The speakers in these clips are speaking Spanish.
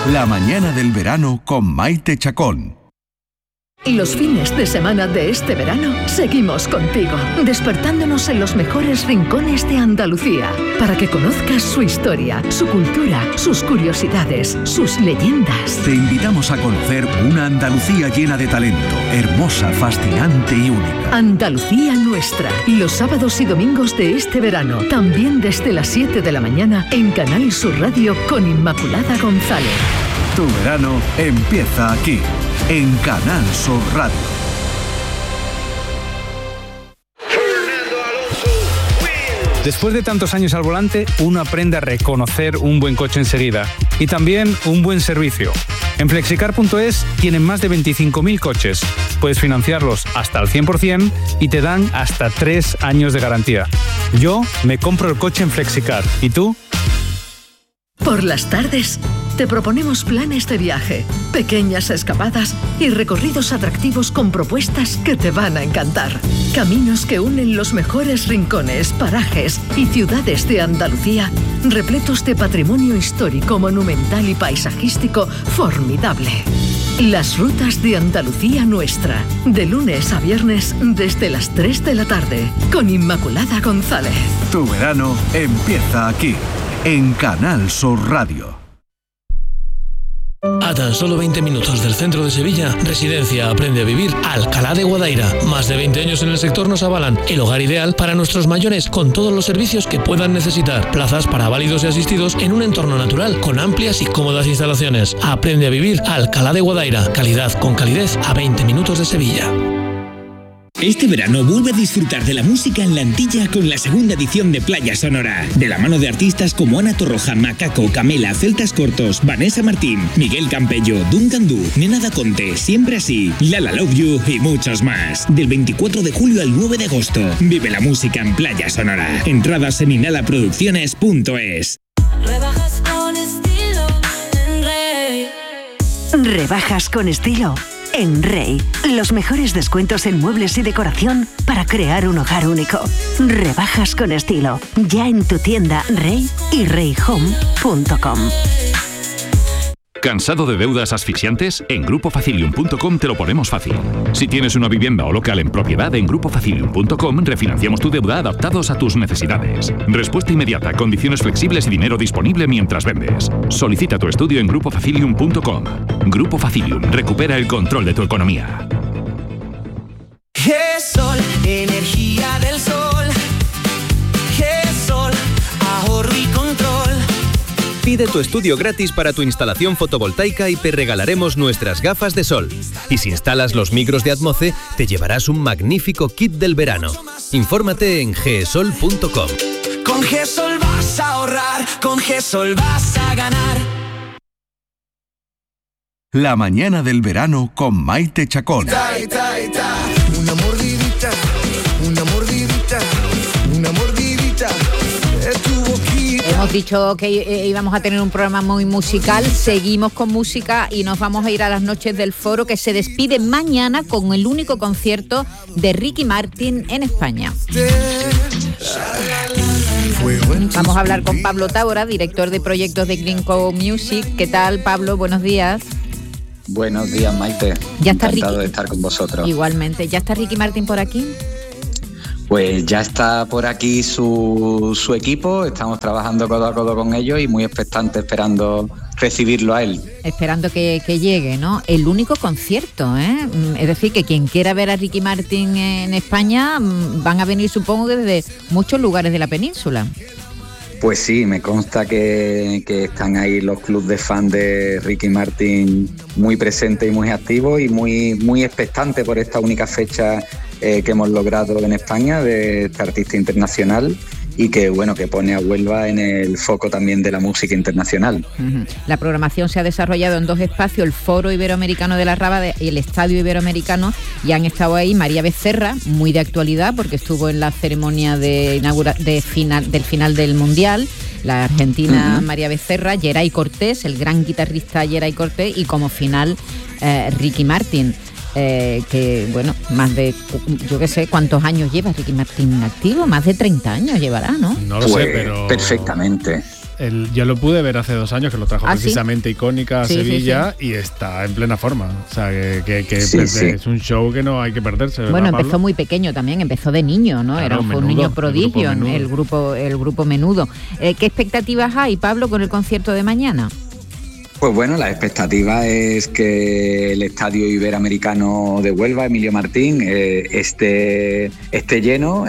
La mañana del verano con Maite Chacón. Los fines de semana de este verano seguimos contigo, despertándonos en los mejores rincones de Andalucía, para que conozcas su historia, su cultura, sus curiosidades, sus leyendas. Te invitamos a conocer una Andalucía llena de talento, hermosa, fascinante y única. Andalucía Nuestra, los sábados y domingos de este verano, también desde las 7 de la mañana en Canal Sur Radio con Inmaculada González. Tu verano empieza aquí, en Canal Sur Radio. Después de tantos años al volante, uno aprende a reconocer un buen coche enseguida y también un buen servicio. En Flexicar.es tienen más de 25.000 coches. Puedes financiarlos hasta el 100% y te dan hasta 3 años de garantía. Yo me compro el coche en Flexicar. ¿Y tú? Por las tardes te proponemos planes de viaje, pequeñas escapadas y recorridos atractivos con propuestas que te van a encantar. Caminos que unen los mejores rincones, parajes y ciudades de Andalucía, repletos de patrimonio histórico, monumental y paisajístico formidable. Las rutas de Andalucía Nuestra, de lunes a viernes desde las 3 de la tarde, con Inmaculada González. Tu verano empieza aquí, en Canal Sur Radio. A tan solo 20 minutos del centro de Sevilla, Residencia Aprende a Vivir Alcalá de Guadaira. Más de 20 años en el sector nos avalan el hogar ideal para nuestros mayores con todos los servicios que puedan necesitar. Plazas para válidos y asistidos en un entorno natural con amplias y cómodas instalaciones. Aprende a Vivir Alcalá de Guadaira. Calidad con calidez a 20 minutos de Sevilla. Este verano vuelve a disfrutar de la música en la Antilla con la segunda edición de Playa Sonora. De la mano de artistas como Ana Torroja, Macaco, Camela, Celtas Cortos, Vanessa Martín, Miguel Campello, Duncan Du, Nena Da Conte, Siempre Así, Lala Love You y muchos más. Del 24 de julio al 9 de agosto. Vive la música en Playa Sonora. Entradas en inhalaproducciones.es. Rebajas con estilo en Rey. Rebajas con estilo en Rey. Los mejores descuentos en muebles y decoración para crear un hogar único. Rebajas con estilo. Ya en tu tienda Rey y reyhome.com. ¿Cansado de deudas asfixiantes? En GrupoFacilium.com te lo ponemos fácil. Si tienes una vivienda o local en propiedad, en GrupoFacilium.com refinanciamos tu deuda adaptados a tus necesidades. Respuesta inmediata, condiciones flexibles y dinero disponible mientras vendes. Solicita tu estudio en GrupoFacilium.com. Grupo Facilium, recupera el control de tu economía. GESOL, energía del sol. GESOL, ahorro y control. Pide tu estudio gratis para tu instalación fotovoltaica y te regalaremos nuestras gafas de sol. Y si instalas los micros de Atmoce, te llevarás un magnífico kit del verano. Infórmate en gesol.com. Con GESOL vas a ahorrar, con GESOL vas a ganar. La mañana del verano con Maite Chacón. Una mordidita, una mordidita, una mordidita de tu boquita. Hemos dicho que íbamos a tener un programa muy musical, seguimos con música y nos vamos a ir a las noches del Foro, que se despide mañana con el único concierto de Ricky Martin en España. Vamos a hablar con Pablo Tábora, director de proyectos de Green Co Music. ¿Qué tal, Pablo? Buenos días. Buenos días, Maite. Ya está Encantado Ricky. de estar con vosotros. Igualmente. ¿Ya está Ricky Martin por aquí? Pues ya está por aquí su equipo, estamos trabajando codo a codo con ellos y muy expectante esperando recibirlo a él. Esperando que llegue, ¿no? El único concierto, ¿eh? Es decir, que quien quiera ver a Ricky Martin en España van a venir, supongo, que desde muchos lugares de la península. Pues sí, me consta que están ahí los clubes de fan de Ricky Martin muy presentes y muy activos y muy expectantes por esta única fecha que hemos logrado en España de este artista internacional y que pone a Huelva en el foco también de la música internacional. Uh-huh. La programación se ha desarrollado en 2 espacios, el Foro Iberoamericano de la Rábade y el Estadio Iberoamericano, y han estado ahí María Becerra, muy de actualidad porque estuvo en la ceremonia del final del Mundial, la argentina uh-huh. María Becerra, Geray Cortés, el gran guitarrista Geray Cortés, y como final Ricky Martin. Más de, yo qué sé, ¿cuántos años lleva Ricky Martin activo? Más de 30 años llevará, ¿no? No lo sé, pero... Perfectamente. yo lo pude ver hace 2 años, que lo trajo precisamente ¿sí? Icónica a Sevilla, y está en plena forma. O sea, que es un show que no hay que perderse. Bueno, ¿verdad, empezó Pablo? muy pequeño también, empezó de niño, ¿no? Claro, Fue un niño prodigio, el grupo Menudo. ¿Qué expectativas hay, Pablo, con el concierto de mañana? Pues bueno, la expectativa es que el Estadio Iberoamericano de Huelva, Emilio Martín, esté lleno,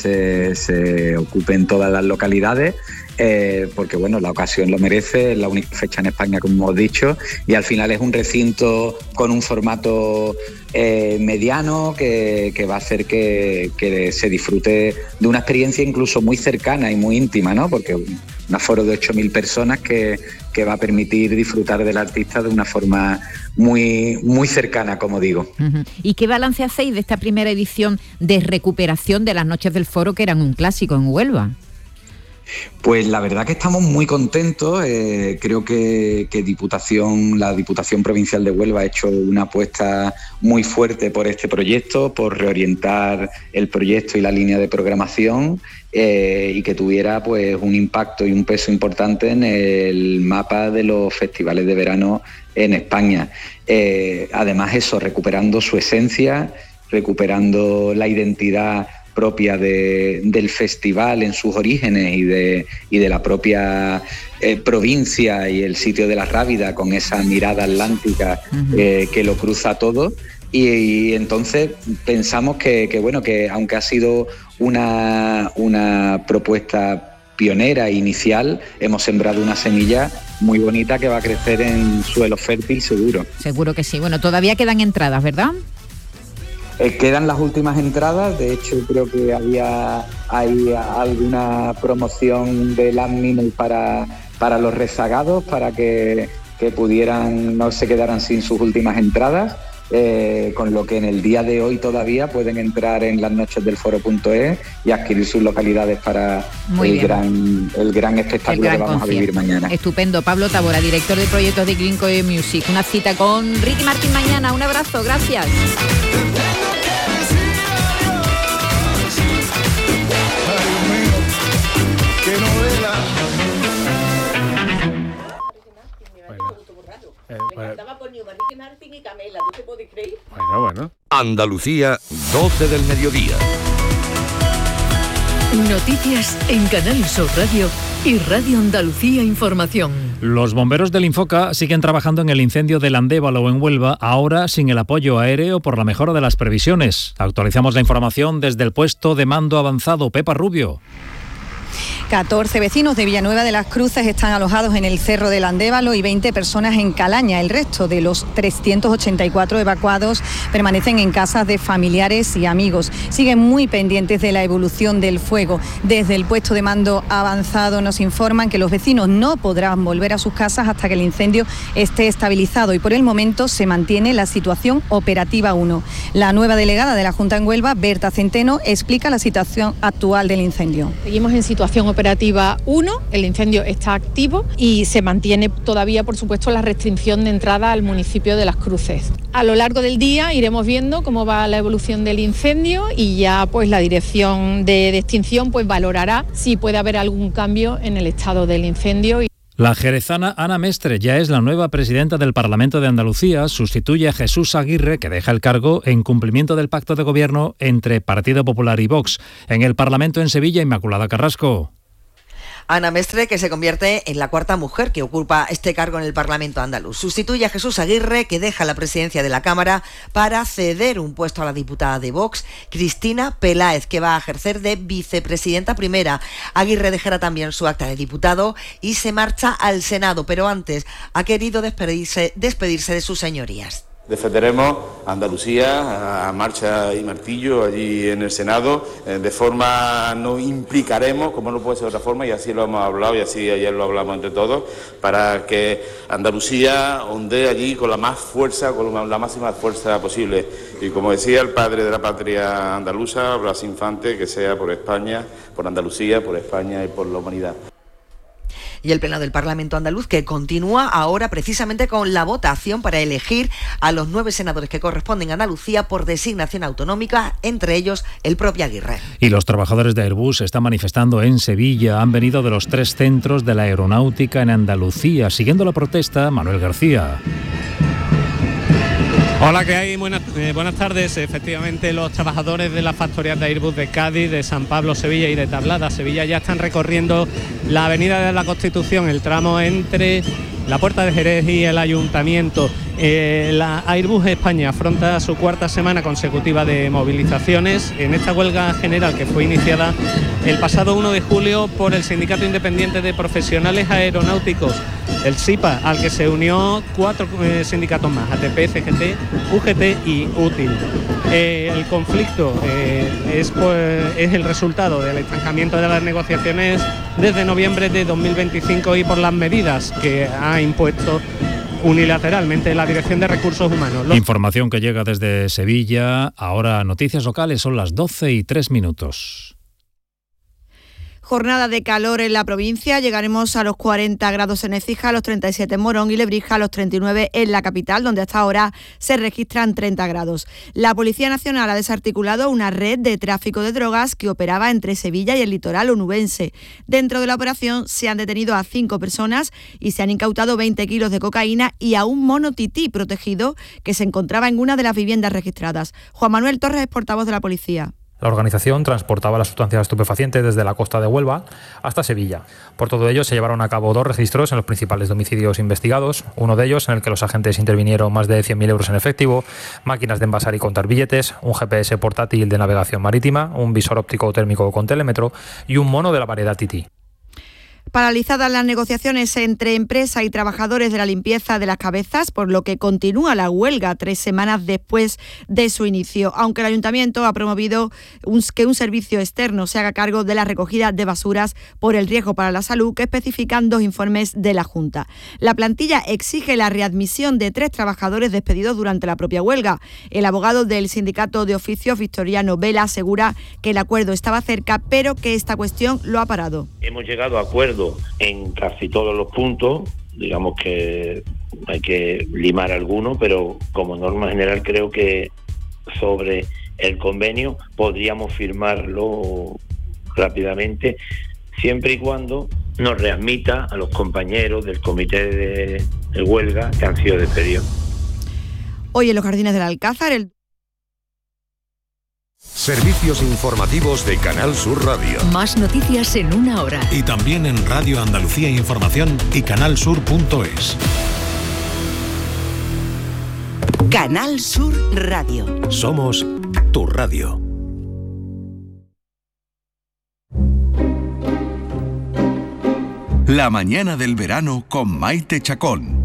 se ocupen todas las localidades, porque bueno, la ocasión lo merece, es la única fecha en España, como hemos dicho, y al final es un recinto con un formato mediano que va a hacer que se disfrute de una experiencia incluso muy cercana y muy íntima, ¿no? Porque un aforo de 8.000 personas que va a permitir disfrutar del artista de una forma muy, muy cercana, como digo. Uh-huh. ¿Y qué balance hacéis de esta primera edición de recuperación de las Noches del Foro, que eran un clásico en Huelva? Pues la verdad que estamos muy contentos. Creo que la Diputación Provincial de Huelva ha hecho una apuesta muy fuerte por este proyecto, por reorientar el proyecto y la línea de programación, y que tuviera pues un impacto y un peso importante en el mapa de los festivales de verano en España. Además eso, recuperando su esencia, recuperando la identidad propia del festival en sus orígenes y de la propia provincia y el sitio de la Rábida, con esa mirada atlántica que lo cruza todo. Y entonces pensamos que aunque ha sido una propuesta pionera e inicial, hemos sembrado una semilla muy bonita que va a crecer en suelo fértil seguro. Seguro que sí. Bueno, todavía quedan entradas, ¿verdad? Quedan las últimas entradas. De hecho, creo que hay alguna promoción del admin para los rezagados, para que no se quedaran sin sus últimas entradas, con lo que en el día de hoy todavía pueden entrar en lasnochesdelforo.es y adquirir sus localidades para el gran espectáculo que vamos a vivir mañana. Estupendo. Pablo Tábora, director de proyectos de Greencoe Music. Una cita con Ricky Martín mañana. Un abrazo, gracias. Martín y Camela, ¿tú te puedes creer? Bueno. Andalucía, 12 del mediodía. Noticias en Canal Sur Radio y Radio Andalucía Información. Los bomberos del Infoca siguen trabajando en el incendio del Andévalo en Huelva, ahora sin el apoyo aéreo por la mejora de las previsiones. Actualizamos la información desde el puesto de mando avanzado. Pepa Rubio. 14 vecinos de Villanueva de las Cruces están alojados en el Cerro del Andévalo y 20 personas en Calaña. El resto de los 384 evacuados permanecen en casas de familiares y amigos. Siguen muy pendientes de la evolución del fuego. Desde el puesto de mando avanzado nos informan que los vecinos no podrán volver a sus casas hasta que el incendio esté estabilizado, y por el momento se mantiene la situación operativa 1. La nueva delegada de la Junta en Huelva, Berta Centeno, explica la situación actual del incendio. Seguimos en situación operativa 1, el incendio está activo y se mantiene todavía, por supuesto, la restricción de entrada al municipio de Las Cruces. A lo largo del día iremos viendo cómo va la evolución del incendio y ya pues la dirección de extinción pues valorará si puede haber algún cambio en el estado del incendio. La jerezana Ana Mestre ya es la nueva presidenta del Parlamento de Andalucía, sustituye a Jesús Aguirre, que deja el cargo en cumplimiento del pacto de gobierno entre Partido Popular y Vox. En el Parlamento en Sevilla, Inmaculada Carrasco. Ana Mestre, que se convierte en la cuarta mujer que ocupa este cargo en el Parlamento andaluz. Sustituye a Jesús Aguirre, que deja la presidencia de la Cámara para ceder un puesto a la diputada de Vox, Cristina Peláez, que va a ejercer de vicepresidenta primera. Aguirre dejará también su acta de diputado y se marcha al Senado, pero antes ha querido despedirse de sus señorías. Defenderemos a Andalucía a marcha y martillo allí en el Senado, de forma no implicaremos, como no puede ser de otra forma, y así lo hemos hablado y así ayer lo hablamos entre todos, para que Andalucía ondee allí con la más fuerza, con la máxima fuerza posible. Y como decía el padre de la patria andaluza, Blas Infante, que sea por España, por Andalucía, por España y por la humanidad. Y el Pleno del Parlamento andaluz que continúa ahora precisamente con la votación para elegir a los 9 senadores que corresponden a Andalucía por designación autonómica, entre ellos el propio Aguirre. Y los trabajadores de Airbus se están manifestando en Sevilla. Han venido de los 3 centros de la aeronáutica en Andalucía. Siguiendo la protesta, Manuel García. Hola, ¿qué hay? Buenas tardes. Efectivamente, los trabajadores de las factorías de Airbus de Cádiz, de San Pablo, Sevilla y de Tablada, Sevilla, ya están recorriendo la avenida de la Constitución, el tramo entre la Puerta de Jerez y el Ayuntamiento. La Airbus España afronta su 4ª semana consecutiva de movilizaciones en esta huelga general que fue iniciada el pasado 1 de julio por el Sindicato Independiente de Profesionales Aeronáuticos, el SIPA, al que se unió 4 sindicatos más, ATP, CGT, UGT y UTIL. El conflicto es el resultado del estancamiento de las negociaciones desde noviembre de 2025 y por las medidas que ha impuesto unilateralmente la Dirección de Recursos Humanos. Información que llega desde Sevilla. Ahora noticias locales, son las 12:03. Jornada de calor en la provincia, llegaremos a los 40 grados en Écija, a los 37 en Morón y Lebrija, a los 39 en la capital, donde hasta ahora se registran 30 grados. La Policía Nacional ha desarticulado una red de tráfico de drogas que operaba entre Sevilla y el litoral onubense. Dentro de la operación se han detenido a 5 personas y se han incautado 20 kilos de cocaína y a un mono tití protegido que se encontraba en una de las viviendas registradas. Juan Manuel Torres es portavoz de la policía. La organización transportaba las sustancias estupefacientes desde la costa de Huelva hasta Sevilla. Por todo ello, se llevaron a cabo 2 registros en los principales domicilios investigados, uno de ellos en el que los agentes intervinieron más de 100.000 euros en efectivo, máquinas de envasar y contar billetes, un GPS portátil de navegación marítima, un visor óptico térmico con telémetro y un mono de la variedad tití. Paralizadas las negociaciones entre empresa y trabajadores de la limpieza de las cabezas, por lo que continúa la huelga 3 semanas después de su inicio, aunque el Ayuntamiento ha promovido que un servicio externo se haga cargo de la recogida de basuras por el riesgo para la salud, que especifican 2 informes de la Junta. La plantilla exige la readmisión de 3 trabajadores despedidos durante la propia huelga. El abogado del Sindicato de Oficios, Victoriano Vela, asegura que el acuerdo estaba cerca, pero que esta cuestión lo ha parado. Hemos llegado a acuerdo en casi todos los puntos, digamos que hay que limar algunos, pero como norma general creo que sobre el convenio podríamos firmarlo rápidamente, siempre y cuando nos readmita a los compañeros del comité de huelga que han sido despedidos. Hoy en los Jardines del Alcázar, Servicios informativos de Canal Sur Radio. Más noticias en 1 hora. Y también en Radio Andalucía Información y canalsur.es. Canal Sur Radio. Somos tu radio. La mañana del verano con Maite Chacón.